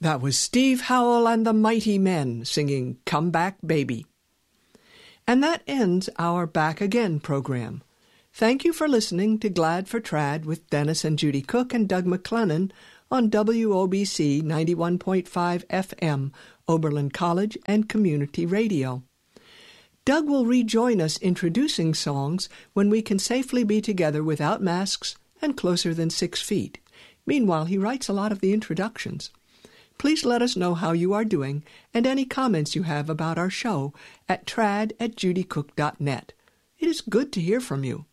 That was Steve Howell and the Mighty Men singing Come Back Baby. And that ends our Back Again program. Thank you for listening to Glad for Trad with Dennis and Judy Cook and Doug McClennan on WOBC 91.5 FM, Oberlin College and Community Radio. Doug will rejoin us introducing songs when we can safely be together without masks and closer than 6 feet. Meanwhile, he writes a lot of the introductions. Please let us know how you are doing and any comments you have about our show at trad@judycook.net. It is good to hear from you.